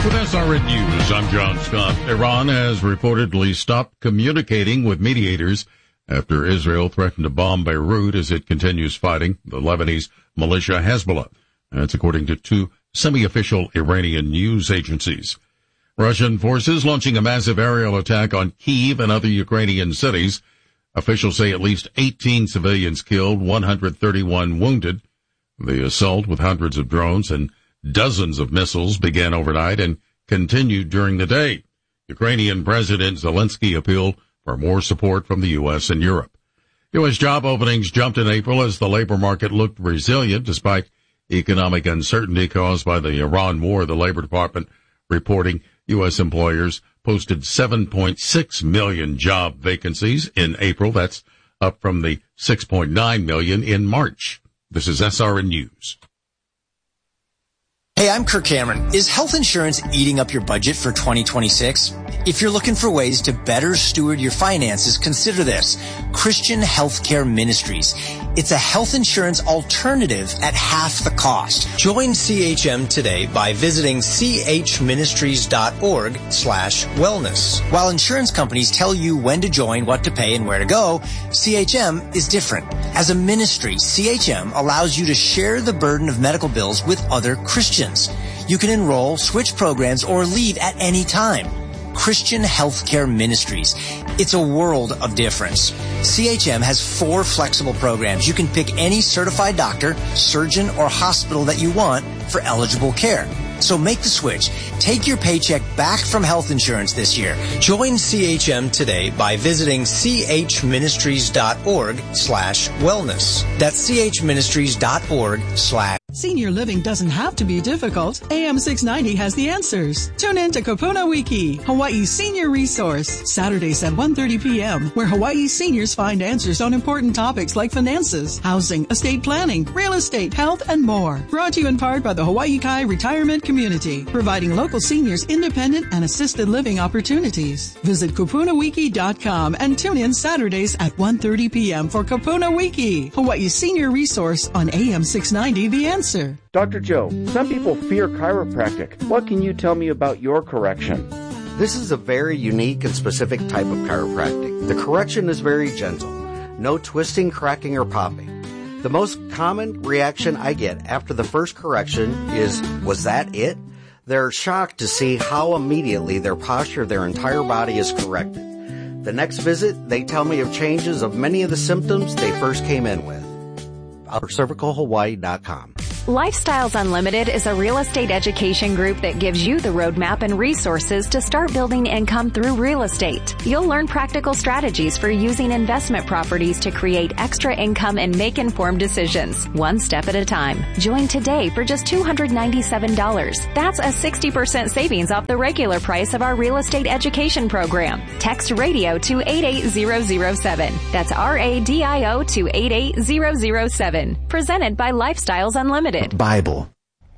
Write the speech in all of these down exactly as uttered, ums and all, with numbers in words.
With S R N News, I'm John Scott. Iran has reportedly stopped communicating with mediators after Israel threatened to bomb Beirut as it continues fighting the Lebanese militia Hezbollah. That's according to two semi-official Iranian news agencies. Russian forces launching a massive aerial attack on Kyiv and other Ukrainian cities. Officials say at least eighteen civilians killed, one hundred thirty-one wounded. The assault with hundreds of drones and dozens of missiles began overnight and continued during the day. Ukrainian President Zelensky appealed for more support from the U S and Europe. U S job openings jumped in April as the labor market looked resilient despite economic uncertainty caused by the Iran war. The Labor Department reporting U S employers posted seven point six million job vacancies in April. That's up from the six point nine million in March. This is S R N News. Hey, I'm Kirk Cameron. Is health insurance eating up your budget for twenty twenty-six? If you're looking for ways to better steward your finances, consider this. Christian Healthcare Ministries. It's a health insurance alternative at half the cost. Join C H M today by visiting chministries.org slash wellness. While insurance companies tell you when to join, what to pay, and where to go, C H M is different. As a ministry, C H M allows you to share the burden of medical bills with other Christians. You can enroll, switch programs, or leave at any time. Christian Healthcare Ministries. It's a world of difference. C H M has four flexible programs. You can pick any certified doctor, surgeon, or hospital that you want for eligible care. So make the switch. Take your paycheck back from health insurance this year. Join C H M today by visiting chministries.org slash wellness. That's chministries.org slash. Senior living doesn't have to be difficult. A M six ninety has the answers. Tune in to Kapuna Wiki, Hawaii's senior resource, Saturdays at one thirty p.m., where Hawaii seniors find answers on important topics like finances, housing, estate planning, real estate, health, and more. Brought to you in part by the Hawaii Kai Retirement Community, providing local seniors independent and assisted living opportunities. Visit kupuna wiki dot com and tune in Saturdays at one thirty p.m. for Kapuna Wiki, Hawaii's senior resource on A M six ninety The Answer. Doctor Joe, some people fear chiropractic. What can you tell me about your correction? This is a very unique and specific type of chiropractic. The correction is very gentle. No twisting, cracking, or popping. The most common reaction I get after the first correction is, was that it? They're shocked to see how immediately their posture, their entire body is corrected. The next visit, they tell me of changes of many of the symptoms they first came in with. cervical hawaii dot com. Lifestyles Unlimited is a real estate education group that gives you the roadmap and resources to start building income through real estate. You'll learn practical strategies for using investment properties to create extra income and make informed decisions, one step at a time. Join today for just two hundred ninety-seven dollars. That's a sixty percent savings off the regular price of our real estate education program. Text radio to eight eight zero zero seven. That's R A D I O to eight eight zero zero seven. Presented by Lifestyles Unlimited. Bible.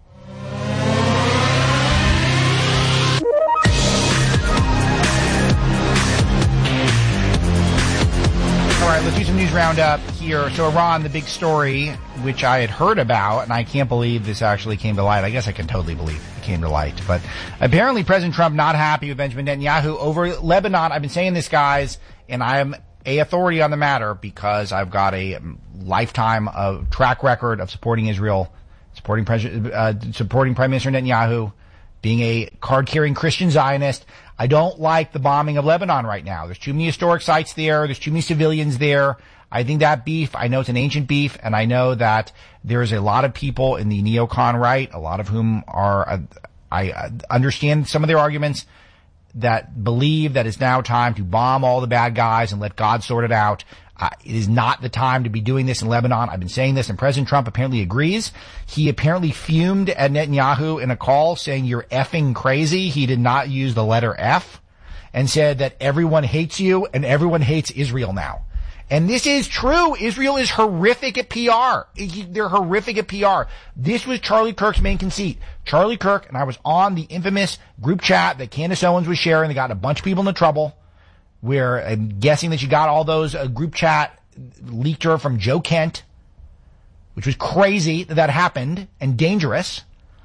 All right, let's do some news roundup here. So Iran, the big story, which I had heard about, and I can't believe this actually came to light. I guess I can totally believe it came to light. But apparently President Trump not happy with Benjamin Netanyahu over Lebanon. I've been saying this, guys, and I am a authority on the matter because I've got a lifetime of track record of supporting Israel, supporting President, uh, supporting Prime Minister Netanyahu, being a card-carrying Christian Zionist. I don't like the bombing of Lebanon right now. There's too many historic sites there. There's too many civilians there. I think that beef, I know it's an ancient beef, and I know that there's a lot of people in the neocon right, a lot of whom are, uh, I uh, understand some of their arguments, that believe that it's now time to bomb all the bad guys and let God sort it out. Uh, it is not the time to be doing this in Lebanon. I've been saying this, and President Trump apparently agrees. He apparently fumed at Netanyahu in a call saying, "You're effing crazy." He did not use the letter F, and said that everyone hates you and everyone hates Israel now. And this is true. Israel is horrific at P R. They're horrific at P R. This was Charlie Kirk's main conceit. Charlie Kirk, and I was on the infamous group chat that Candace Owens was sharing. They got a bunch of people into trouble. Where I'm guessing that she got all those uh, group chat leaked to her from Joe Kent, which was crazy that that happened and dangerous.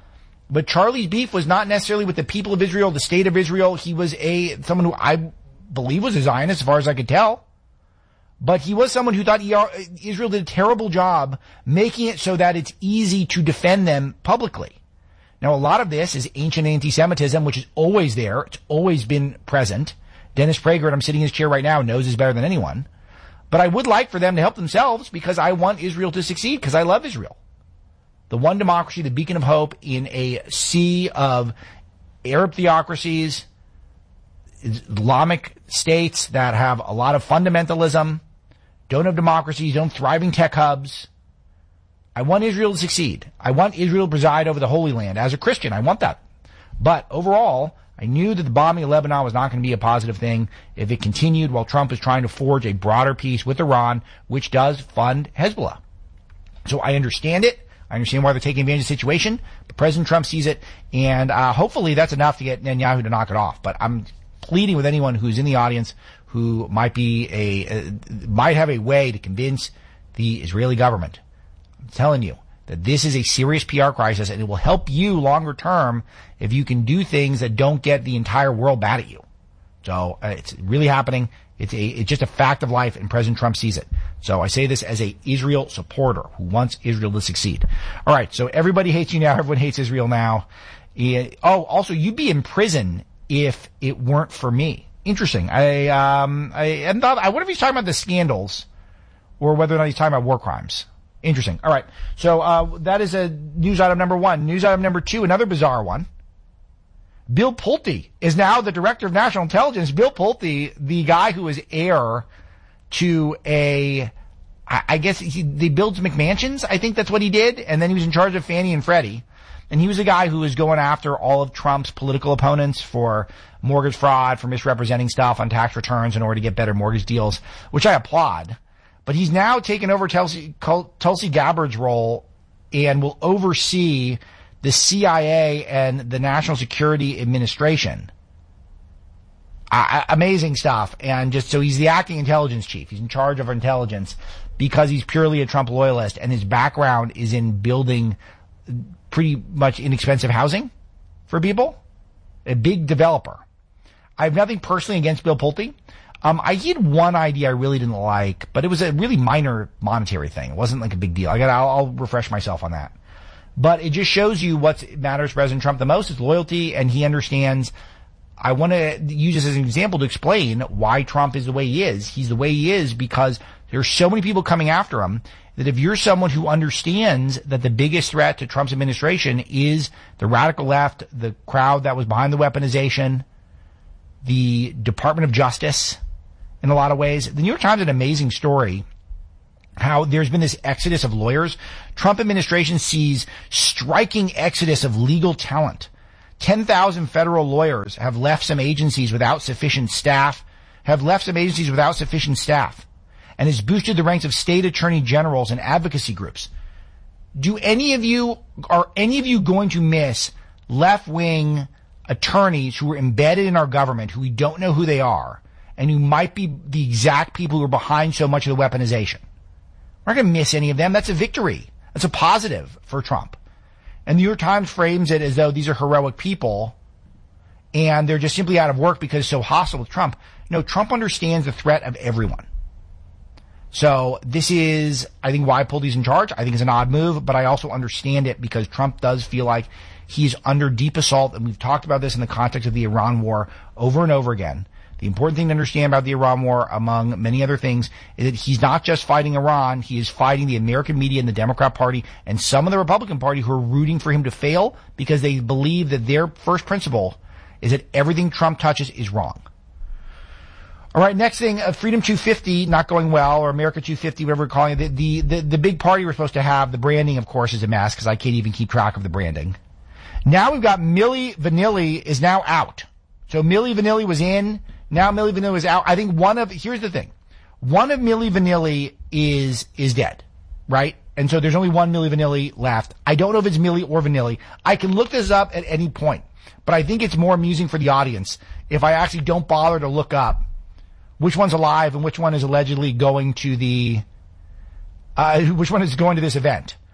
But Charlie's beef was not necessarily with the people of Israel, the state of Israel. He was a someone who I believe was a Zionist, as far as I could tell. But he was someone who thought Israel did a terrible job making it so that it's easy to defend them publicly. Now, a lot of this is ancient anti-Semitism, which is always there. It's always been present. Dennis Prager, I'm sitting in his chair right now, knows this better than anyone. But I would like for them to help themselves because I want Israel to succeed, because I love Israel. The one democracy, the beacon of hope in a sea of Arab theocracies, Islamic states that have a lot of fundamentalism, don't have democracies, don't have thriving tech hubs. I want Israel to succeed. I want Israel to preside over the Holy Land. As a Christian, I want that. But overall, I knew that the bombing of Lebanon was not going to be a positive thing if it continued while Trump is trying to forge a broader peace with Iran, which does fund Hezbollah. So I understand it. I understand why they're taking advantage of the situation, but President Trump sees it, and uh, hopefully that's enough to get Netanyahu to knock it off. But I'm pleading with anyone who's in the audience who might be a uh, might have a way to convince the Israeli government. I'm telling you that this is a serious P R crisis, and it will help you longer term if you can do things that don't get the entire world mad at you. So uh, it's really happening. It's a, it's just a fact of life, and President Trump sees it. So I say this as a Israel supporter who wants Israel to succeed. All right, so everybody hates you now. Everyone hates Israel now. Yeah, oh, also, you'd be in prison if it weren't for me. Interesting. I um I hadn't thought. I wonder if he's talking about the scandals, or whether or not he's talking about war crimes. Interesting. All right. So uh that is a news item number one. News item number two, another bizarre one. Bill Pulte is now the director of national intelligence. Bill Pulte, the guy who is heir to a, I guess he, they built McMansions. I think that's what he did. And then he was in charge of Fannie and Freddie. And he was the guy who was going after all of Trump's political opponents for mortgage fraud, for misrepresenting stuff on tax returns in order to get better mortgage deals, which I applaud. But he's now taken over Tulsi, Tulsi Gabbard's role and will oversee the C I A and the National Security Administration. Uh, amazing stuff. And just so he's the acting intelligence chief. He's in charge of intelligence because he's purely a Trump loyalist, and his background is in building pretty much inexpensive housing for people. A big developer. I have nothing personally against Bill Pulte. Um, I he had one idea I really didn't like, but it was a really minor monetary thing. It wasn't like a big deal. I got I'll, I'll refresh myself on that. But it just shows you what matters to President Trump the most is loyalty, and he understands. I want to use this as an example to explain why Trump is the way he is. He's the way he is because there's so many people coming after him that if you're someone who understands that the biggest threat to Trump's administration is the radical left, the crowd that was behind the weaponization, the Department of Justice, in a lot of ways. The New York Times had an amazing story how there's been this exodus of lawyers. Trump administration sees striking exodus of legal talent. ten thousand federal lawyers have left some agencies without sufficient staff, have left some agencies without sufficient staff, and has boosted the ranks of state attorney generals and advocacy groups. Do any of you, are any of you going to miss left-wing attorneys who are embedded in our government, who we don't know who they are, and who might be the exact people who are behind so much of the weaponization? We're not going to miss any of them. That's a victory. That's a positive for Trump. And the New York Times frames it as though these are heroic people and they're just simply out of work because it's so hostile with Trump. No, Trump understands the threat of everyone. So this is, I think, why Pulte's in charge. I think it's an odd move, but I also understand it because Trump does feel like he's under deep assault, and we've talked about this in the context of the Iran war over and over again. The important thing to understand about the Iran war, among many other things, is that he's not just fighting Iran, he is fighting the American media and the Democrat Party and some of the Republican Party who are rooting for him to fail because they believe that their first principle is that everything Trump touches is wrong. All right, next thing, uh, Freedom two fifty not going well, or America two fifty, whatever we're calling it. The, the, the, the big party we're supposed to have, the branding, of course, is a mess because I can't even keep track of the branding. Now we've got Milli Vanilli is now out. So Milli Vanilli was in. Now Milli Vanilli is out. I think one of, here's the thing. One of Milli Vanilli is, is dead, right? And so there's only one Milli Vanilli left. I don't know if it's Milli or Vanilli. I can look this up at any point, but I think it's more amusing for the audience if I actually don't bother to look up which one's alive and which one is allegedly going to the, uh, which one is going to this event.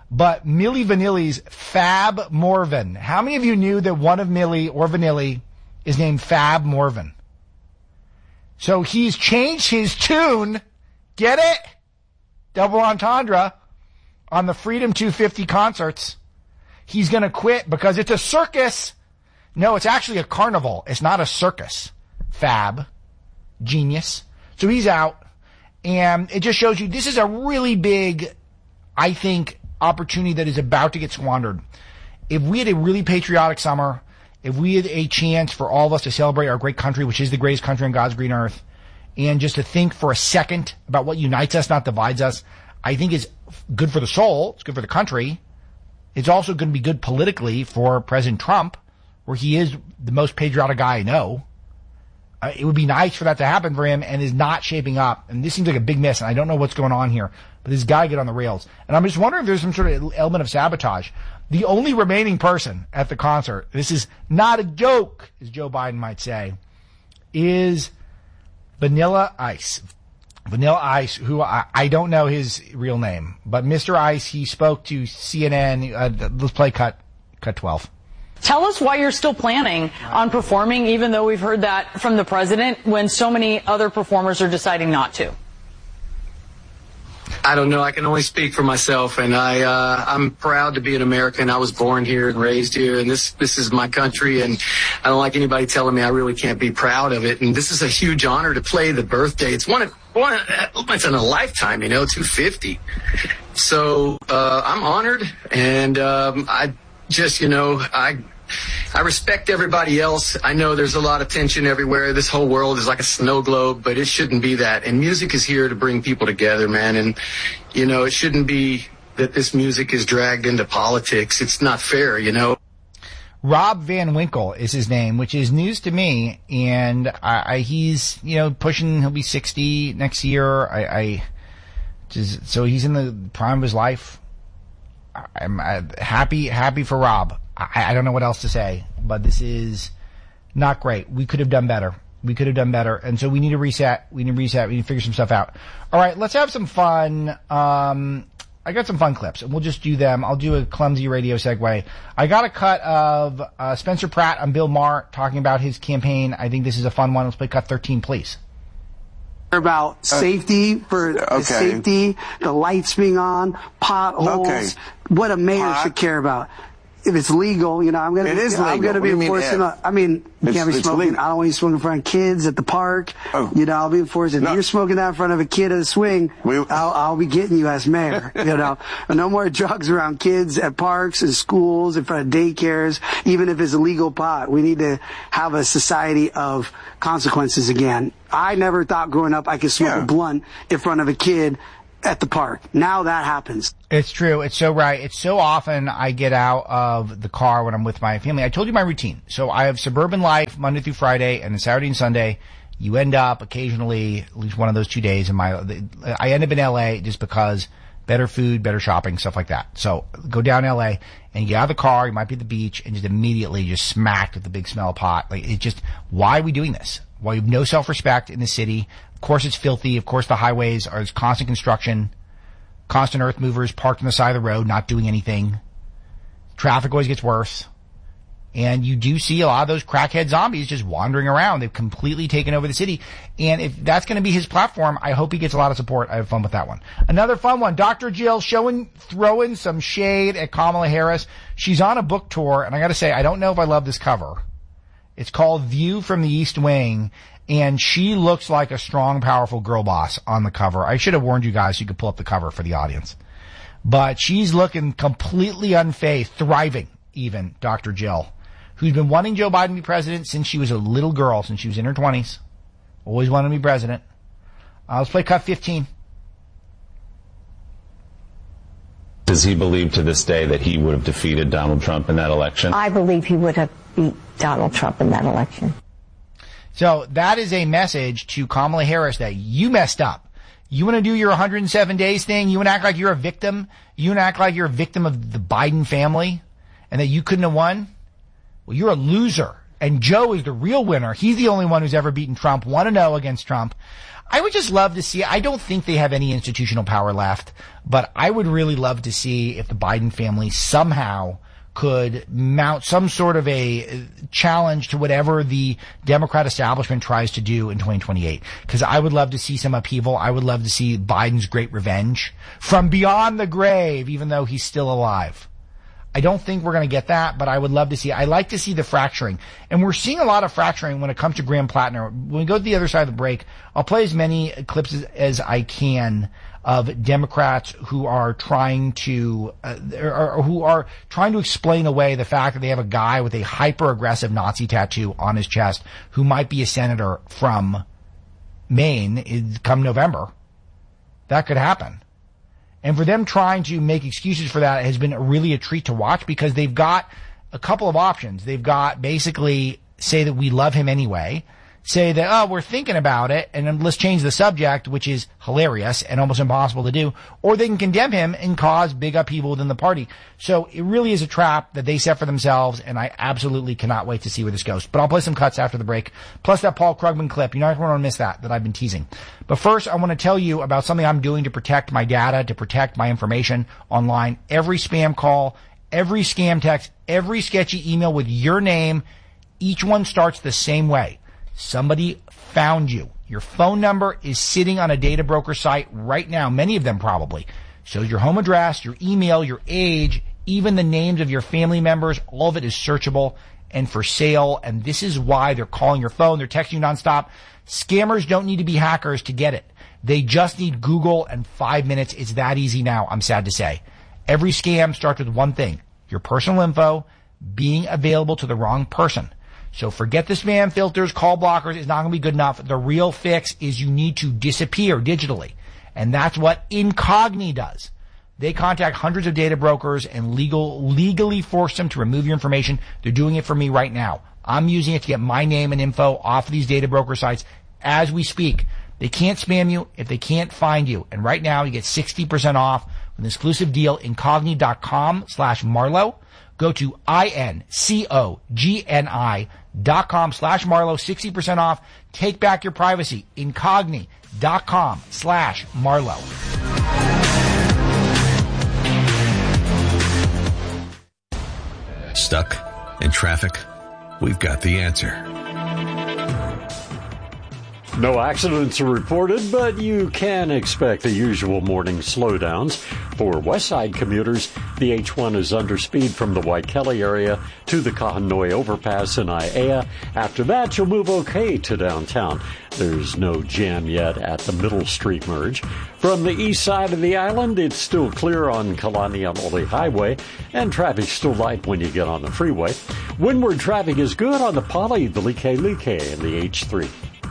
but Milli Vanilli's Fab Morvan. How many of you knew that one of Milli or Vanilli is named Fab Morvan? So he's changed his tune, get it? Double entendre, on the Freedom two fifty concerts. He's going to quit because it's a circus. No, it's actually a carnival. It's not a circus. Fab. Genius. So he's out. And it just shows you this is a really big, I think, opportunity that is about to get squandered. If we had a really patriotic summer, if we had a chance for all of us to celebrate our great country, which is the greatest country on God's green earth, and just to think for a second about what unites us, not divides us, I think is good for the soul. It's good for the country. It's also going to be good politically for President Trump, where he is the most patriotic guy I know. Uh, it would be nice for that to happen for him, and is not shaping up. And this seems like a big miss, and I don't know what's going on here. But this guy get on the rails. And I'm just wondering if there's some sort of element of sabotage. The only remaining person at the concert, this is not a joke, as Joe Biden might say, is Vanilla Ice. Vanilla Ice, who I, I don't know his real name, but Mister Ice, he spoke to C N N. Uh, let's play cut, cut twelve. Tell us why you're still planning on performing, even though we've heard that from the president, when so many other performers are deciding not to. I don't know. I can only speak for myself, and I, uh, I'm proud to be an American. I was born here and raised here, and this, this is my country, and I don't like anybody telling me I really can't be proud of it. And this is a huge honor to play the birthday. It's one, one, it's in a lifetime, you know, two fifty. So, uh, I'm honored, and, um, I just, you know, I, I respect everybody else. I know there's a lot of tension everywhere. This whole world is like a snow globe, but it shouldn't be that. And music is here to bring people together, man. And, you know, it shouldn't be that this music is dragged into politics. It's not fair, you know. Rob Van Winkle is his name, which is news to me. And I, I he's, you know, pushing, he'll be sixty next year. I, I just, so he's in the prime of his life. I'm uh, happy, happy for Rob. I, I don't know what else to say, but this is not great. We could have done better. We could have done better. And so we need to reset. We need to reset. We need to figure some stuff out. All right, let's have some fun. Um, I got some fun clips, and we'll just do them. I'll do a clumsy radio segue. I got a cut of uh, Spencer Pratt on Bill Maher talking about his campaign. I think this is a fun one. Let's play cut thirteen, please. About safety, for okay. the safety, the lights being on, potholes, okay. what a mayor Pot. should care about. If it's legal, you know, I'm gonna. It be, is I'm legal. gonna be What do you mean enforcing. if? I mean, you It's- can't be it's smoking. legal. I don't want you smoking in front of kids at the park. Oh. You know, I'll be enforcing. No. If you're smoking that in front of a kid at a swing, We- I'll, I'll be getting you as mayor. You know, no more drugs around kids at parks and schools, in front of daycares, even if it's illegal pot. We need to have a society of consequences again. I never thought growing up I could smoke Yeah. a blunt in front of a kid at the park. Now that happens. It's true. It's so right. It's so often I get out of the car when I'm with my family. I told you my routine. So I have suburban life Monday through Friday, and then Saturday and Sunday. You end up occasionally, at least one of those two days in my, I end up in L A just because better food, better shopping, stuff like that. So go down L A and you get out of the car, you might be at the beach, and just immediately just smacked with the big smell of pot. Like, it's just, why are we doing this? Why you have no self-respect in the city? Of course it's filthy. Of course the highways are there's constant construction, constant earth movers parked on the side of the road, not doing anything. Traffic always gets worse. And you do see a lot of those crackhead zombies just wandering around. They've completely taken over the city. And if that's going to be his platform, I hope he gets a lot of support. I have fun with that one. Another fun one. Doctor Jill showing, throwing some shade at Kamala Harris. She's on a book tour, and I got to say, I don't know if I love this cover. It's called View from the East Wing, and she looks like a strong, powerful girl boss on the cover. I should have warned you guys so you could pull up the cover for the audience. But she's looking completely unfazed, thriving even, Doctor Jill, who's been wanting Joe Biden to be president since she was a little girl, since she was in her twenties. Always wanted to be president. Uh, let's play cut fifteen. Does he believe to this day that he would have defeated Donald Trump in that election? I believe he would have beat Donald Trump in that election. So that is a message to Kamala Harris that you messed up. You want to do your one hundred seven days thing? You want to act like you're a victim? You want to act like you're a victim of the Biden family and that you couldn't have won? Well, you're a loser. And Joe is the real winner. He's the only one who's ever beaten Trump, one and oh against Trump. I would just love to see, I don't think they have any institutional power left, but I would really love to see if the Biden family somehow could mount some sort of a challenge to whatever the Democrat establishment tries to do in twenty twenty-eight. Because I would love to see some upheaval. I would love to see Biden's great revenge from beyond the grave, even though he's still alive. I don't think we're going to get that, but I would love to see. I like to see the fracturing. And we're seeing a lot of fracturing when it comes to Graham Plattner. When we go to the other side of the break, I'll play as many clips as, as I can of Democrats who are trying to, uh, or, or who are trying to explain away the fact that they have a guy with a hyper-aggressive Nazi tattoo on his chest who might be a senator from Maine come November. That could happen. And for them trying to make excuses for that has been really a treat to watch, because they've got a couple of options. They've got basically say that we love him anyway, say that, oh, we're thinking about it, and then let's change the subject, which is hilarious and almost impossible to do, or they can condemn him and cause big upheaval within the party. So it really is a trap that they set for themselves, and I absolutely cannot wait to see where this goes. But I'll play some cuts after the break, plus that Paul Krugman clip. You're not going to miss that, that I've been teasing. But first, I want to tell you about something I'm doing to protect my data, to protect my information online. Every spam call, every scam text, every sketchy email with your name, each one starts the same way. Somebody found you. Your phone number is sitting on a data broker site right now, many of them probably. So your home address, your email, your age, even the names of your family members, all of it is searchable and for sale. And this is why they're calling your phone. They're texting you nonstop. Scammers don't need to be hackers to get it. They just need Google and five minutes. It's that easy now, I'm sad to say. Every scam starts with one thing: your personal info being available to the wrong person. So forget the spam filters, call blockers. It's not going to be good enough. The real fix is you need to disappear digitally. And that's what Incogni does. They contact hundreds of data brokers and legal, legally force them to remove your information. They're doing it for me right now. I'm using it to get my name and info off of these data broker sites as we speak. They can't spam you if they can't find you. And right now you get sixty percent off with an exclusive deal, incogni.com slash Marlowe. Go to I-N-C-O-G-N-I dot com slash Marlowe, sixty percent off. Take back your privacy. Incogni.com slash Marlowe. Stuck in traffic? We've got the answer. No accidents are reported, but you can expect the usual morning slowdowns. For West Side commuters, the H one is under speed from the Waikele area to the Kahanoe overpass in Aiea. After that, you'll move okay to downtown. There's no jam yet at the Middle Street merge. From the east side of the island, it's still clear on Kalaniaole Highway, and traffic's still light when you get on the freeway. Windward traffic is good on the Pali, the Likelike, and the H three.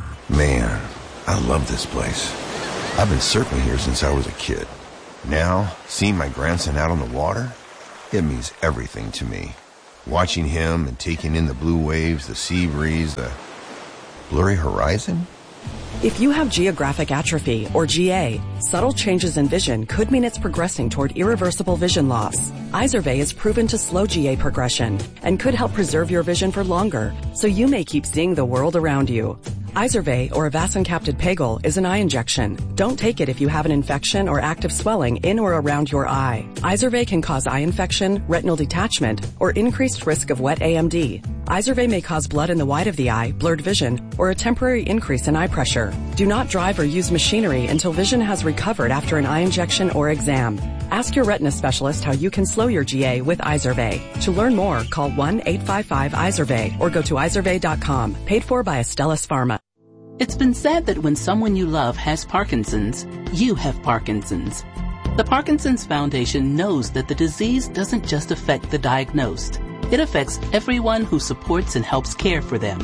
Man, I love this place. I've been surfing here since I was a kid. Now, seeing my grandson out on the water, it means everything to me. Watching him and taking in the blue waves, the sea breeze, the blurry horizon. If you have geographic atrophy, or G A, subtle changes in vision could mean it's progressing toward irreversible vision loss. Izervay is proven to slow G A progression and could help preserve your vision for longer, so you may keep seeing the world around you. Izervay, or avacincaptad pegol, is an eye injection. Don't take it if you have an infection or active swelling in or around your eye. Izervay can cause eye infection, retinal detachment, or increased risk of wet A M D. Izervay may cause blood in the white of the eye, blurred vision, or a temporary increase in eye pressure. Do not drive or use machinery until vision has recovered after an eye injection or exam. Ask your retina specialist how you can slow your G A with Izervay. To learn more, call one eight five five Izervay or go to izervay dot com. Paid for by Astellas Pharma. It's been said that when someone you love has Parkinson's, you have Parkinson's. The Parkinson's Foundation knows that the disease doesn't just affect the diagnosed. It affects everyone who supports and helps care for them.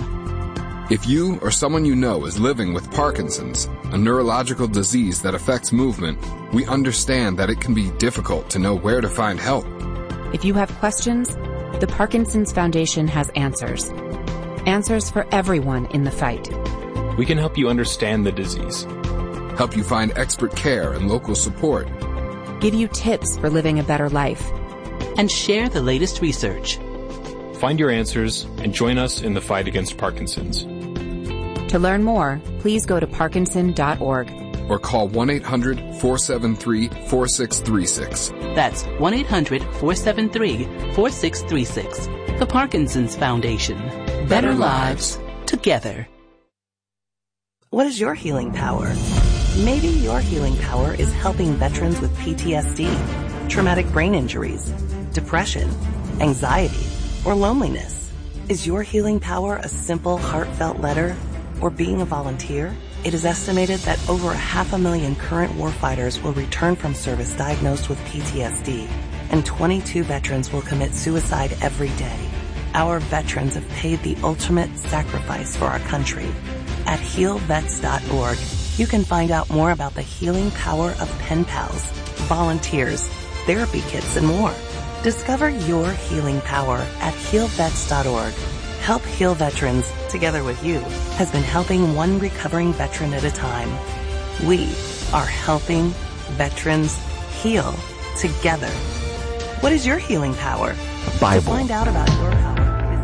If you or someone you know is living with Parkinson's, a neurological disease that affects movement, we understand that it can be difficult to know where to find help. If you have questions, the Parkinson's Foundation has answers. Answers for everyone in the fight. We can help you understand the disease, help you find expert care and local support, give you tips for living a better life, and share the latest research. Find your answers and join us in the fight against Parkinson's. To learn more, please go to parkinson dot org. Or call one eight hundred four seven three four six three six. That's one eight hundred four seven three four six three six. The Parkinson's Foundation. Better, Better lives together. What is your healing power? Maybe your healing power is helping veterans with P T S D, traumatic brain injuries, depression, anxiety, or loneliness. Is your healing power a simple, heartfelt letter or being a volunteer? It is estimated that over a half a million current warfighters will return from service diagnosed with P T S D, and twenty-two veterans will commit suicide every day. Our veterans have paid the ultimate sacrifice for our country. At heal vets dot org, you can find out more about the healing power of pen pals, volunteers, therapy kits, and more. Discover your healing power at heal vets dot org. Help Heal Veterans, together with you, has been helping one recovering veteran at a time. We are helping veterans heal together. What is your healing power? Bible. To find out about your power.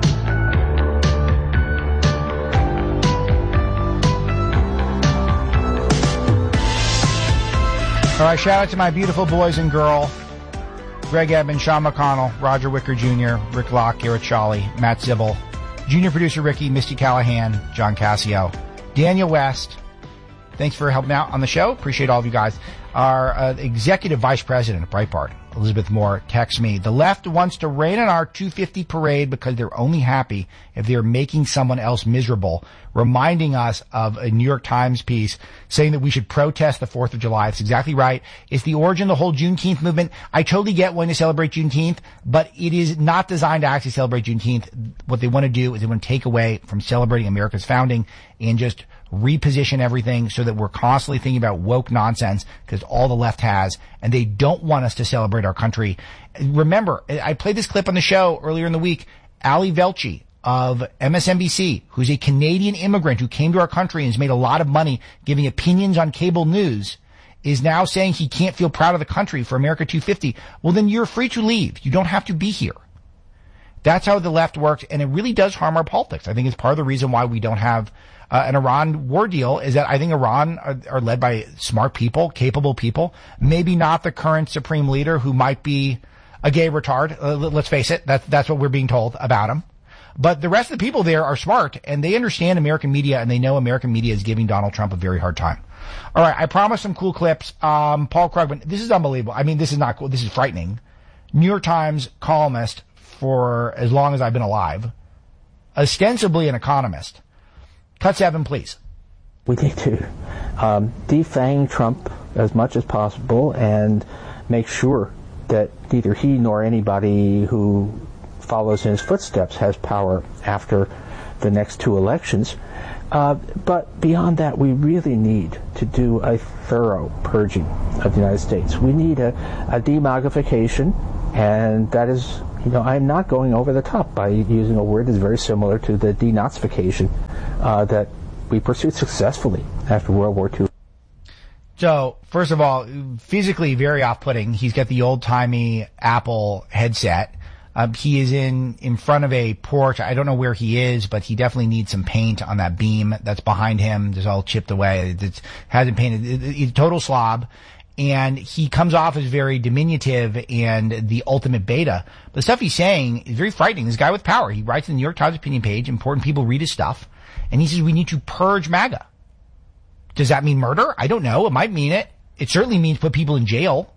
All right, shout out to my beautiful boys and girl, Greg Edmonds, Sean McConnell, Roger Wicker Junior, Rick Locke, Garrett Shawley, Matt Zibel, Junior Producer Ricky, Misty Callahan, John Cassio, Daniel West. Thanks for helping out on the show. Appreciate all of you guys. Our uh, Executive Vice President of Breitbart, Elizabeth Moore, texts me. The left wants to rain on our two fifty parade because they're only happy if they're making someone else miserable, reminding us of a New York Times piece saying that we should protest the fourth of July. That's exactly right. It's the origin of the whole Juneteenth movement. I totally get wanting to celebrate Juneteenth, but it is not designed to actually celebrate Juneteenth. What they want to do is they want to take away from celebrating America's founding and just reposition everything so that we're constantly thinking about woke nonsense, because all the left has, and they don't want us to celebrate our country. Remember, I played this clip on the show earlier in the week. Ali Velshi of M S N B C, who's a Canadian immigrant who came to our country and has made a lot of money giving opinions on cable news, is now saying he can't feel proud of the country for America two fifty. Well, then you're free to leave. You don't have to be here. That's how the left works, and it really does harm our politics. I think it's part of the reason why we don't have Uh, an Iran war deal, is that I think Iran are, are led by smart people, capable people, maybe not the current supreme leader who might be a gay retard. Uh, let's face it, that, that's what we're being told about him. But the rest of the people there are smart, and they understand American media, and they know American media is giving Donald Trump a very hard time. All right, I promised some cool clips. Um, Paul Krugman, this is unbelievable. I mean, this is not cool. This is frightening. New York Times columnist for as long as I've been alive, ostensibly an economist. Cut seven, please. We need to um, defang Trump as much as possible and make sure that neither he nor anybody who follows in his footsteps has power after the next two elections. Uh, but beyond that, we really need to do a thorough purging of the United States. We need a, a demogification, and that is, you know, I'm not going over the top by using a word that's very similar to the denazification uh, that we pursued successfully after World War Two. So, first of all, physically very off-putting. He's got the old-timey Apple headset. Um, he is in, in front of a porch. I don't know where he is, but he definitely needs some paint on that beam that's behind him. It's all chipped away. It hasn't painted. It, it, it's total slob. And he comes off as very diminutive and the ultimate beta. The stuff he's saying is very frightening. This guy with power, he writes in the New York Times opinion page, important people read his stuff, and he says we need to purge MAGA. Does that mean murder? I don't know. It might mean it. It certainly means put people in jail.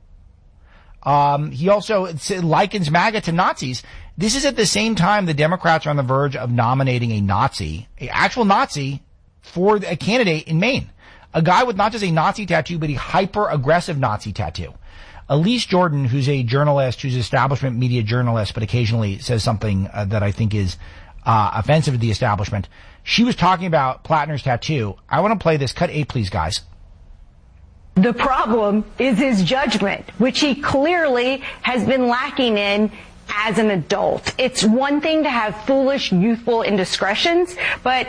Um, he also likens MAGA to Nazis. This is at the same time the Democrats are on the verge of nominating a Nazi, an actual Nazi, for a candidate in Maine. A guy with not just a Nazi tattoo, but a hyper-aggressive Nazi tattoo. Elise Jordan, who's a journalist, who's an establishment media journalist, but occasionally says something uh, that I think is uh, offensive to the establishment. She was talking about Plattner's tattoo. I want to play this. Cut eight, please, guys. The problem is his judgment, which he clearly has been lacking in as an adult. It's one thing to have foolish, youthful indiscretions, but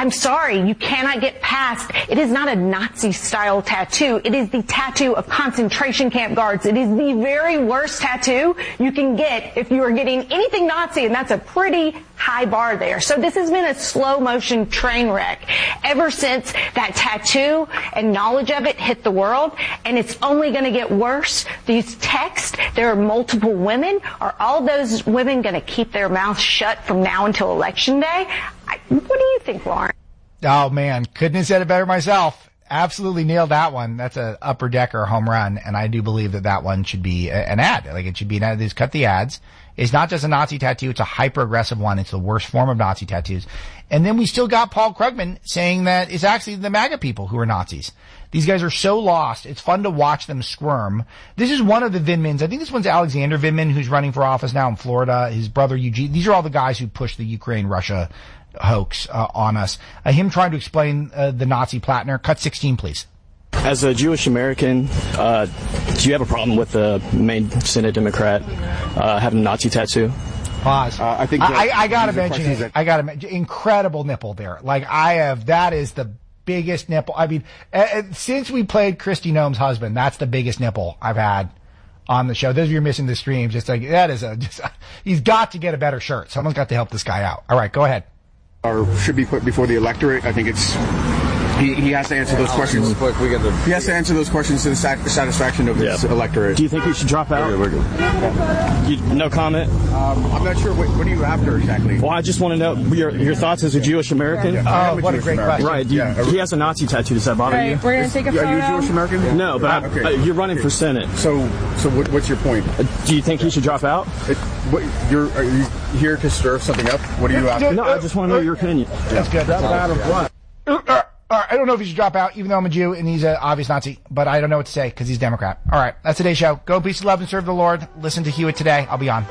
I'm sorry, you cannot get past. It is not a Nazi-style tattoo. It is the tattoo of concentration camp guards. It is the very worst tattoo you can get if you are getting anything Nazi, and that's a pretty high bar there. So this has been a slow-motion train wreck ever since that tattoo and knowledge of it hit the world, and it's only going to get worse. These texts, there are multiple women. Are all those women going to keep their mouths shut from now until Election Day? I, what do you think, Lauren? Oh, man. Couldn't have said it better myself. Absolutely nailed that one. That's a upper decker home run, and I do believe that that one should be a, an ad. Like, it should be an ad. Just cut the ads. It's not just a Nazi tattoo. It's a hyper-aggressive one. It's the worst form of Nazi tattoos. And then we still got Paul Krugman saying that it's actually the MAGA people who are Nazis. These guys are so lost. It's fun to watch them squirm. This is one of the Vindmans. I think this one's Alexander Vindman, who's running for office now in Florida. His brother Eugene. These are all the guys who pushed the Ukraine-Russia hoax uh, on us. Uh, him trying to explain uh, the Nazi Plattner. Cut sixteen, please. As a Jewish American, uh, do you have a problem with the main Senate Democrat uh, having a Nazi tattoo? Pause. Uh, I think I, I, I gotta mention it. That- I gotta mention incredible nipple there. Like I have, that is the biggest nipple. I mean, uh, since we played Kristi Noem's husband, that's the biggest nipple I've had on the show. Those of you who are missing the stream, just like that is a. Just, he's got to get a better shirt. Someone's got to help this guy out. All right, go ahead. Or should be put before the electorate. I think it's. He, he has to answer those questions. He has to answer those questions to the sat- satisfaction of his yeah. electorate. Do you think he should drop out? We're good. We're good. You, no comment? Um, I'm not sure. What, what are you after exactly? Well, I just want to know your your thoughts as a Jewish American. Yeah, yeah. Oh, what a great American. question. Right. You, yeah. He has a Nazi tattoo. Does that bother right, you? We're going to take a photo. Are you a Jewish American? Yeah. No, but I, okay. uh, you're running okay. for Senate. So, so what, what's your point? Uh, do you think he should drop out? It, what, you're, are you here to stir something up? What are you after? No, I just want to know your opinion. That's good. That's out of what? Uh, I don't know if he should drop out, even though I'm a Jew and he's an obvious Nazi, but I don't know what to say because he's Democrat. All right, that's today's show. Go, peace, and love, and serve the Lord. Listen to Hewitt today. I'll be on.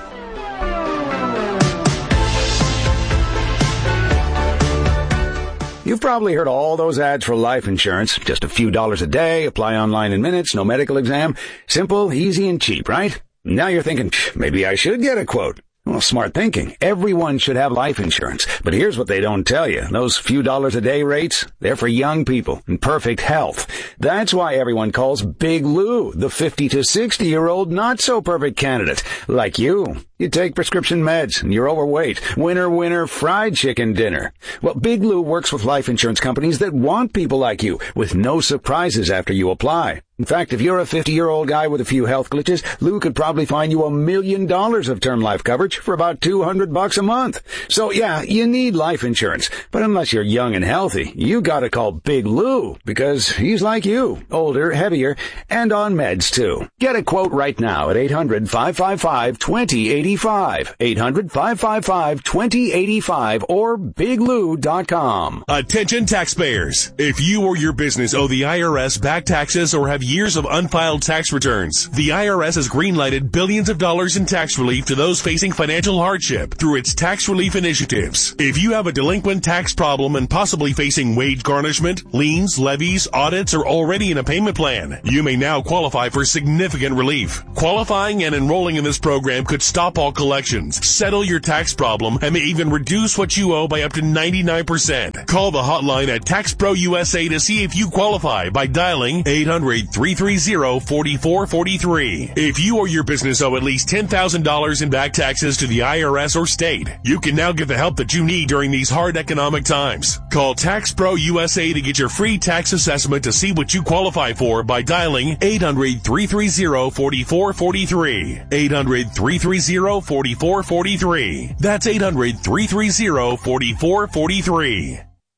You've probably heard all those ads for life insurance. Just a few dollars a day, apply online in minutes, no medical exam. Simple, easy, and cheap, right? Now you're thinking, maybe I should get a quote. Well, smart thinking. Everyone should have life insurance. But here's what they don't tell you. Those few dollars a day rates, they're for young people in perfect health. That's why everyone calls Big Lou the fifty to sixty year old not so perfect candidate. Like you. You take prescription meds and you're overweight. Winner, winner, fried chicken dinner. Well, Big Lou works with life insurance companies that want people like you with no surprises after you apply. In fact, if you're a fifty-year-old guy with a few health glitches, Lou could probably find you a million dollars of term life coverage for about two hundred bucks a month. So yeah, you need life insurance. But unless you're young and healthy, you gotta call Big Lou because he's like you, older, heavier, and on meds too. Get a quote right now at eight hundred, five five five, two zero eight five. eight hundred, five five five, two zero eight five or big lou dot com. Attention taxpayers. If you or your business owe the I R S back taxes or have years of unfiled tax returns, the I R S has greenlighted billions of dollars in tax relief to those facing financial hardship through its tax relief initiatives. If you have a delinquent tax problem and possibly facing wage garnishment, liens, levies, audits, or already in a payment plan, you may now qualify for significant relief. Qualifying and enrolling in this program could stop all collections, settle your tax problem, and may even reduce what you owe by up to ninety-nine percent. Call the hotline at Tax Pro U S A to see if you qualify by dialing eight hundred, three three zero, four four four three. If you or your business owe at least ten thousand dollars in back taxes to the I R S or state, you can now get the help that you need during these hard economic times. Call Tax Pro U S A to get your free tax assessment to see what you qualify for by dialing eight hundred, three three zero, four four four three. eight hundred, three three zero, four four four three. That's eight hundred, three three zero, four four four three.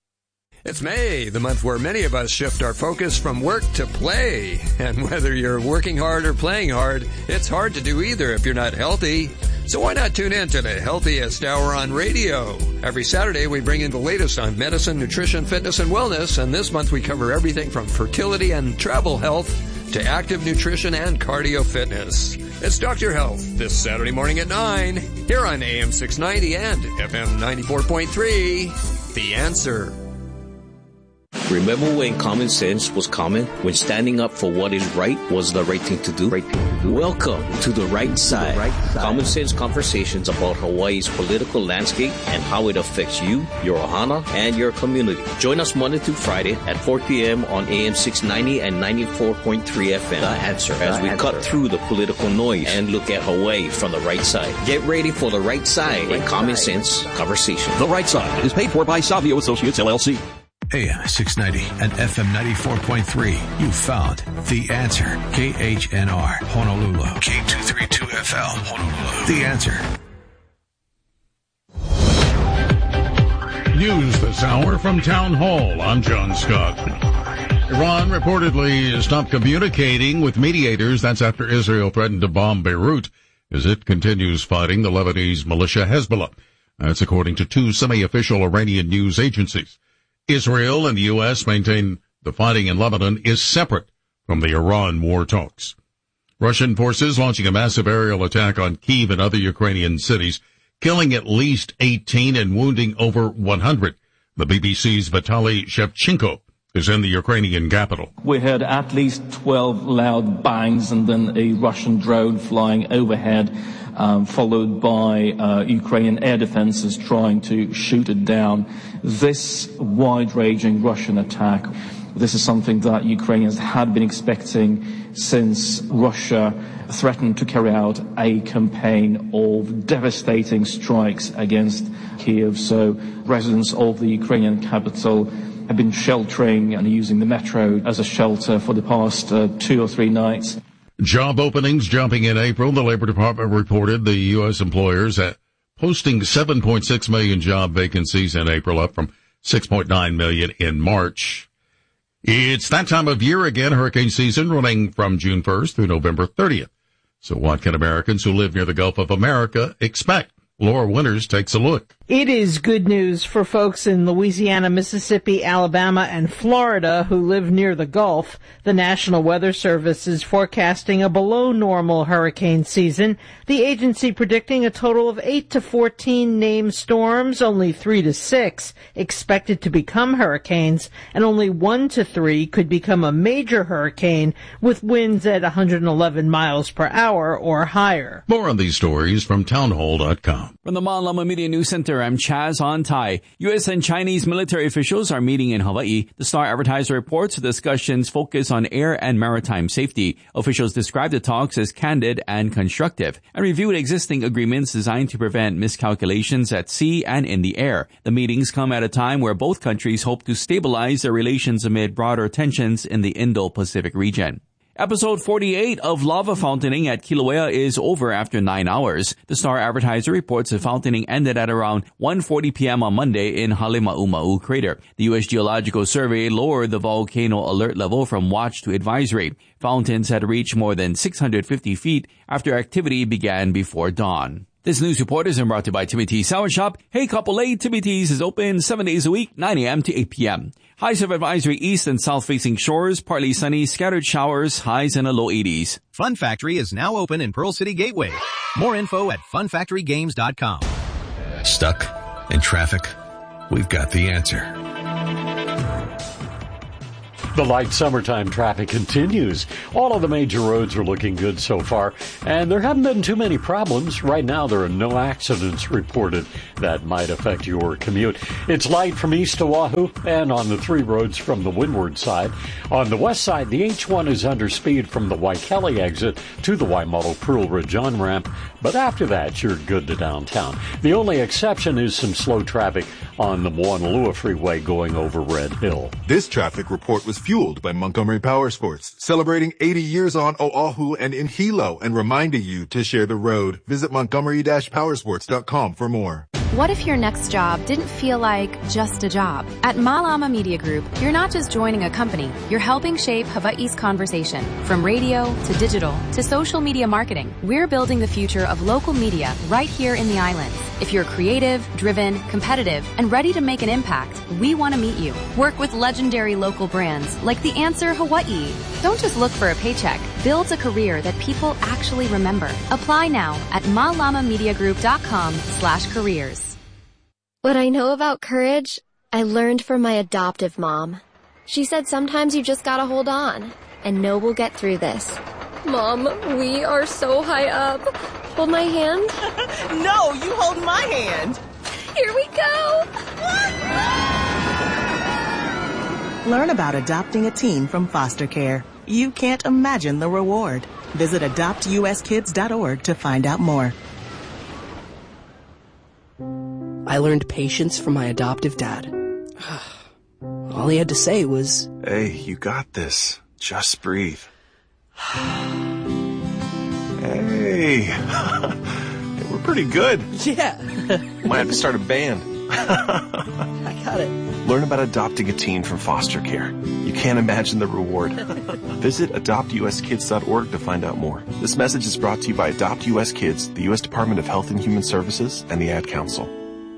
It's May, the month where many of us shift our focus from work to play. And whether you're working hard or playing hard, it's hard to do either if you're not healthy. So why not tune in to the Healthiest Hour on radio? Every Saturday we bring in the latest on medicine, nutrition, fitness, and wellness. And this month we cover everything from fertility and travel health to active nutrition and cardio fitness. It's Doctor Health this Saturday morning at nine here on A M six ninety and F M ninety-four point three. The Answer. Remember when common sense was common? When standing up for what is right was the right thing to do? Right thing to do. Welcome to The Right Side. The right side. Common sense conversations about Hawaii's political landscape and how it affects you, your ohana, and your community. Join us Monday through Friday at four p.m. on A M six ninety and ninety-four point three F M. The Answer. As we cut through the political noise and look at Hawaii from the right side. Get ready for The Right Side in Common Sense Conversation. The Right Side is paid for by Savio Associates, L L C. A M six ninety and F M ninety-four point three. You found The Answer. K H N R, Honolulu. K two thirty-two F L, Honolulu. The Answer. News this hour from Town Hall. I'm John Scott. Iran reportedly stopped communicating with mediators. That's after Israel threatened to bomb Beirut as it continues fighting the Lebanese militia Hezbollah. That's according to two semi-official Iranian news agencies. Israel and the U S maintain the fighting in Lebanon is separate from the Iran war talks. Russian forces launching a massive aerial attack on Kyiv and other Ukrainian cities, killing at least eighteen and wounding over one hundred. The B B C's Vitaly Shevchenko is in the Ukrainian capital. We heard at least twelve loud bangs and then a Russian drone flying overhead, Um, followed by uh, Ukrainian air defenses trying to shoot it down. This wide-ranging Russian attack, this is something that Ukrainians had been expecting since Russia threatened to carry out a campaign of devastating strikes against Kyiv. So residents of the Ukrainian capital have been sheltering and using the metro as a shelter for the past uh, two or three nights. Job openings jumping in April. The Labor Department reported the U S employers at posting seven point six million job vacancies in April, up from six point nine million in March. It's that time of year again, hurricane season running from June first through November thirtieth. So what can Americans who live near the Gulf of America expect? Laura Winters takes a look. It is good news for folks in Louisiana, Mississippi, Alabama, and Florida who live near the Gulf. The National Weather Service is forecasting a below-normal hurricane season. The agency predicting a total of eight to fourteen named storms, only three to six expected to become hurricanes, and only one to three could become a major hurricane with winds at one hundred eleven miles per hour or higher. More on these stories from townhall dot com. From the Malama Media News Center, I'm Chaz on Tai. U S and Chinese military officials are meeting in Hawaii. The Star Advertiser reports discussions focus on air and maritime safety. Officials describe the talks as candid and constructive and reviewed existing agreements designed to prevent miscalculations at sea and in the air. The meetings come at a time where both countries hope to stabilize their relations amid broader tensions in the Indo-Pacific region. Episode forty-eight of lava fountaining at Kilauea is over after nine hours. The Star Advertiser reports the fountaining ended at around one forty p.m. on Monday in Halema'uma'u crater. The U S Geological Survey lowered the volcano alert level from watch to advisory. Fountains had reached more than six hundred fifty feet after activity began before dawn. This news report is brought to you by Timmy T's Sour Shop. Hey, Kapolei, Timmy T's is open seven days a week, nine a.m. to eight p.m. Highs of advisory east and south-facing shores, partly sunny, scattered showers, highs in the low eighties. Fun Factory is now open in Pearl City Gateway. More info at fun factory games dot com. Stuck in traffic? We've got the answer. The light summertime traffic continues. All of the major roads are looking good so far, and there haven't been too many problems. Right now, there are no accidents reported that might affect your commute. It's light from east to Oahu and on the three roads from the windward side. On the west side, the H one is under speed from the Waikele exit to the Waimalu Pearl Ridge on-ramp, but after that, you're good to downtown. The only exception is some slow traffic on the Moanalua Freeway going over Red Hill. This traffic report was fueled by Montgomery Power Sports, celebrating eighty years on Oahu and in Hilo and reminding you to share the road. Visit montgomery dash powersports dot com for more. What if your next job didn't feel like just a job? At Malama Media Group, you're not just joining a company, you're helping shape Hawaii's conversation. From radio to digital to social media marketing, we're building the future of local media right here in the islands. If you're creative, driven, competitive, and ready to make an impact, we want to meet you. Work with legendary local brands like The Answer Hawaii. Don't just look for a paycheck. Build a career that people actually remember. Apply now at malama media group dot com slash careers. What I know about courage, I learned from my adoptive mom. She said sometimes you just gotta hold on and know we'll get through this. Mom, we are so high up. Hold my hand. No, you hold my hand. Here we go. Learn about adopting a teen from foster care. You can't imagine the reward. Visit adopt u s kids dot org to find out more. I learned patience from my adoptive dad. All he had to say was, "Hey, you got this. Just breathe." Hey, we're pretty good. Yeah. Might have to start a band. I got it. Learn about adopting a teen from foster care. You can't imagine the reward. Visit adopt u s kids dot org to find out more. This message is brought to you by Adopt U S Kids, the U S Department of Health and Human Services, and the Ad Council.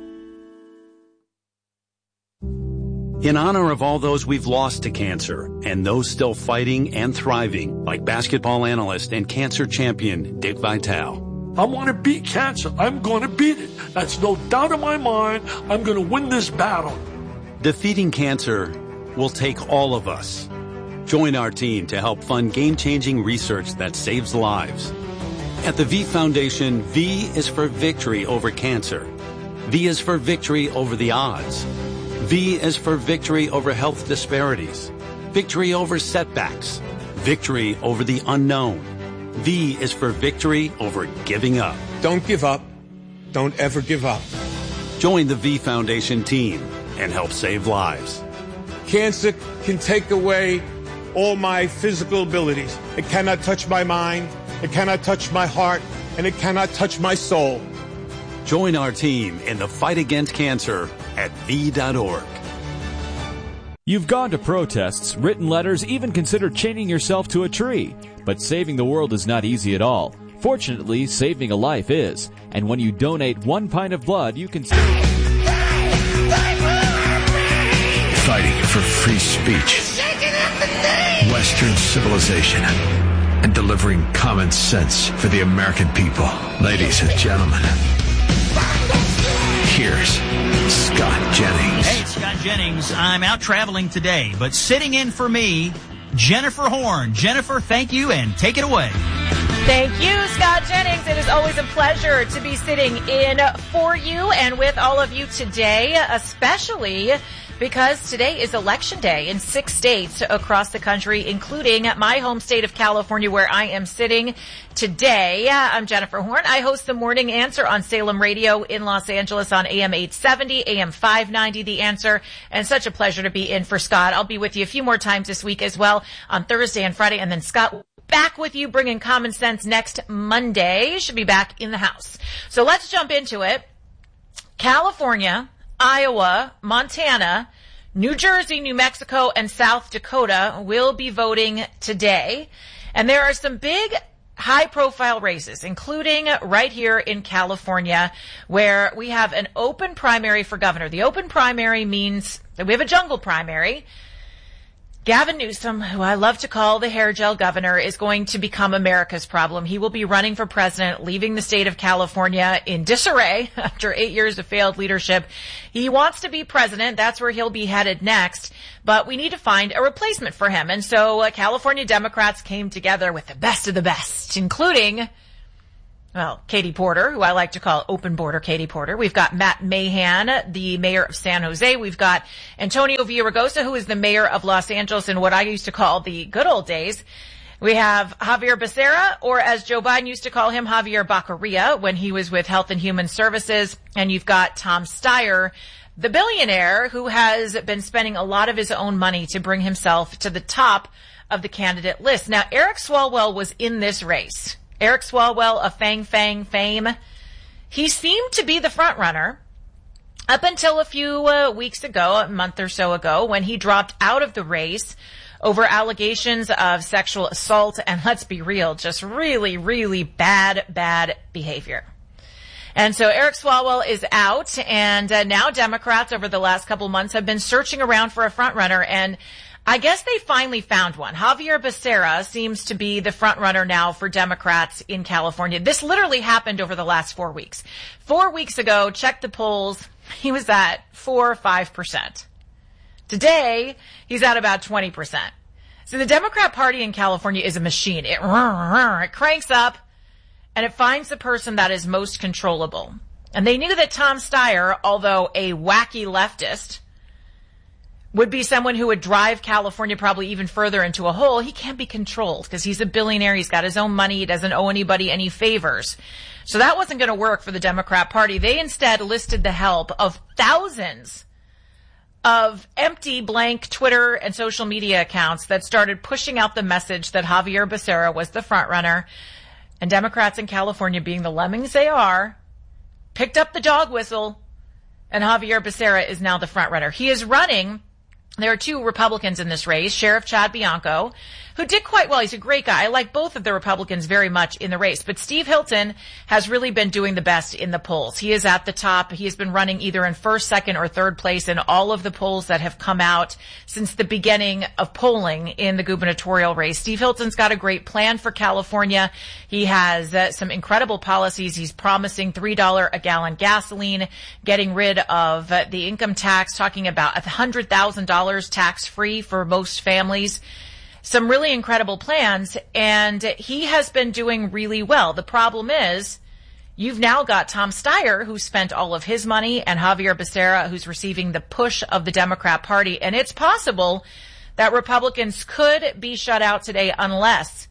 In honor of all those we've lost to cancer and those still fighting and thriving, like basketball analyst and cancer champion Dick Vitale. I want to beat cancer. I'm going to beat it. That's no doubt in my mind. I'm going to win this battle. Defeating cancer will take all of us. Join our team to help fund game-changing research that saves lives. At the V Foundation, V is for victory over cancer. V is for victory over the odds. V is for victory over health disparities, victory over setbacks, victory over the unknown. V is for victory over giving up. Don't give up. Don't ever give up. Join the V Foundation team and help save lives. Cancer can take away all my physical abilities. It cannot touch my mind, it cannot touch my heart, and it cannot touch my soul. Join our team in the fight against cancer at V dot org. You've gone to protests, written letters, even considered chaining yourself to a tree. But saving the world is not easy at all. Fortunately, saving a life is. And when you donate one pint of blood, you can save. Fighting for free speech, Western civilization, and delivering common sense for the American people. Ladies and gentlemen, here's Scott Jennings. Hey, it's Scott Jennings. I'm out traveling today, but sitting in for me, Jennifer Horn. Jennifer, thank you, and take it away. Thank you, Scott Jennings. It is always a pleasure to be sitting in for you and with all of you today, especially because today is election day in six states across the country, including my home state of California, where I am sitting today. I'm Jennifer Horn. I host the Morning Answer on Salem Radio in Los Angeles on A M eight seventy, A M five ninety, The Answer, and such a pleasure to be in for Scott. I'll be with you a few more times this week as well on Thursday and Friday, and then Scott back with you bringing common sense next Monday. Should be back in the house. So let's jump into it. California, Iowa, Montana, New Jersey, New Mexico, and South Dakota will be voting today. And there are some big high-profile races, including right here in California, where we have an open primary for governor. The open primary means that we have a jungle primary. Gavin Newsom, who I love to call the hair gel governor, is going to become America's problem. He will be running for president, leaving the state of California in disarray after eight years of failed leadership. He wants to be president. That's where he'll be headed next. But we need to find a replacement for him. And so uh, California Democrats came together with the best of the best, including, well, Katie Porter, who I like to call open border Katie Porter. We've got Matt Mahan, the mayor of San Jose. We've got Antonio Villaraigosa, who is the mayor of Los Angeles in what I used to call the good old days. We have Javier Becerra, or as Joe Biden used to call him, Javier Baccaria, when he was with Health and Human Services. And you've got Tom Steyer, the billionaire who has been spending a lot of his own money to bring himself to the top of the candidate list. Now, Eric Swalwell was in this race. Eric Swalwell of Fang Fang fame. He seemed to be the front runner up until a few uh, weeks ago, a month or so ago, when he dropped out of the race over allegations of sexual assault and, let's be real, just really, really bad, bad behavior. And so Eric Swalwell is out, and uh, now Democrats over the last couple months have been searching around for a front runner, and I guess they finally found one. Javier Becerra seems to be the front runner now for Democrats in California. This literally happened over the last four weeks. Four weeks ago, check the polls, he was at four or five percent. Today, he's at about twenty percent. So the Democrat Party in California is a machine. It, it cranks up, and it finds the person that is most controllable. And they knew that Tom Steyer, although a wacky leftist, would be someone who would drive California probably even further into a hole. He can't be controlled because he's a billionaire. He's got his own money. He doesn't owe anybody any favors. So that wasn't going to work for the Democrat Party. They instead listed the help of thousands of empty, blank Twitter and social media accounts that started pushing out the message that Javier Becerra was the front runner. And Democrats in California, being the lemmings they are, picked up the dog whistle, and Javier Becerra is now the front runner. He is running. There are two Republicans in this race, Sheriff Chad Bianco, who did quite well. He's a great guy. I like both of the Republicans very much in the race. But Steve Hilton has really been doing the best in the polls. He is at the top. He has been running either in first, second, or third place in all of the polls that have come out since the beginning of polling in the gubernatorial race. Steve Hilton's got a great plan for California. He has uh, some incredible policies. He's promising three dollars a gallon gasoline, getting rid of uh, the income tax, talking about one hundred thousand dollars tax-free for most families. Some really incredible plans, and he has been doing really well. The problem is, you've now got Tom Steyer, who spent all of his money, and Javier Becerra, who's receiving the push of the Democrat Party, and it's possible that Republicans could be shut out today unless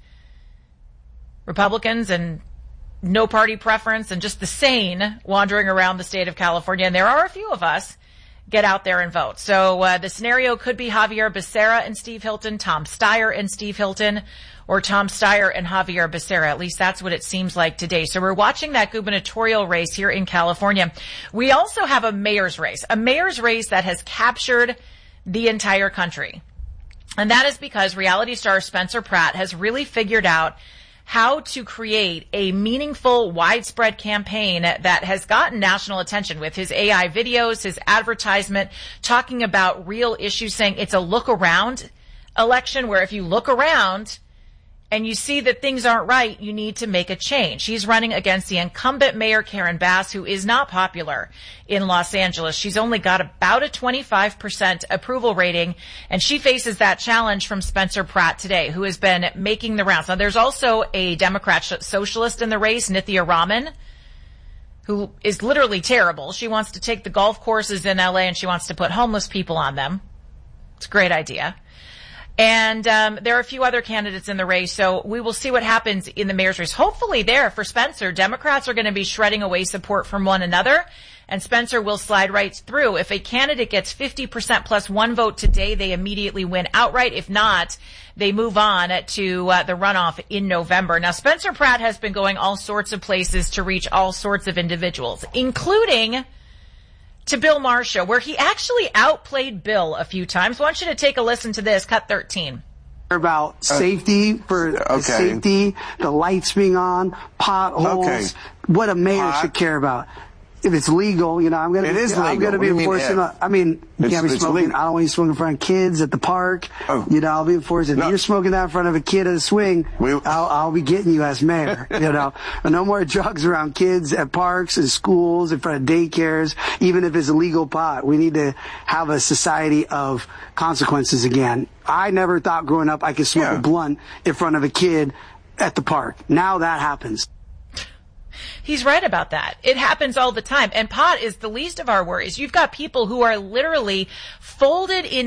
Republicans and no party preference and just the sane wandering around the state of California, and there are a few of us, get out there and vote. So uh, the scenario could be Javier Becerra and Steve Hilton, Tom Steyer and Steve Hilton, or Tom Steyer and Javier Becerra. At least that's what it seems like today. So we're watching that gubernatorial race here in California. We also have a mayor's race, a mayor's race that has captured the entire country. And that is because reality star Spencer Pratt has really figured out how to create a meaningful, widespread campaign that has gotten national attention with his A I videos, his advertisement, talking about real issues, saying it's a look around election where if you look around and you see that things aren't right, you need to make a change. He's running against the incumbent mayor, Karen Bass, who is not popular in Los Angeles. She's only got about a twenty-five percent approval rating, and she faces that challenge from Spencer Pratt today, who has been making the rounds. Now, there's also a Democrat socialist in the race, Nithya Raman, who is literally terrible. She wants to take the golf courses in L A and she wants to put homeless people on them. It's a great idea. And um, there are a few other candidates in the race, so we will see what happens in the mayor's race. Hopefully there, for Spencer, Democrats are going to be shredding away support from one another, and Spencer will slide right through. If a candidate gets fifty percent plus one vote today, they immediately win outright. If not, they move on to uh, the runoff in November. Now, Spencer Pratt has been going all sorts of places to reach all sorts of individuals, including to Bill Maher's show, where he actually outplayed Bill a few times. I want you to take a listen to this, cut thirteen. About safety, for okay. safety, the lights being on, potholes, okay. what a mayor Pot. should care about. If it's legal, you know, I'm gonna. It is I'm legal. gonna be What do you mean enforcing. if? I mean, you It's- can't be it's smoking. legal. I don't want you smoking in front of kids at the park. Oh. You know, I'll be enforcing. If you're smoking that in front of a kid at a swing, I'll, I'll be getting you as mayor. You know, and no more drugs around kids at parks and schools, in front of daycares, even if it's illegal pot. We need to have a society of consequences again. I never thought growing up I could smoke Yeah. a blunt in front of a kid at the park. Now that happens. He's right about that. It happens all the time. And pot is the least of our worries. You've got people who are literally folded in